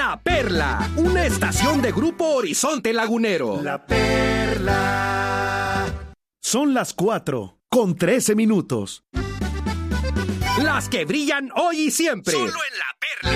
La Perla, una estación de Grupo Horizonte Lagunero. La Perla. Son las 4:13. Las que brillan hoy y siempre. Solo en La Perla.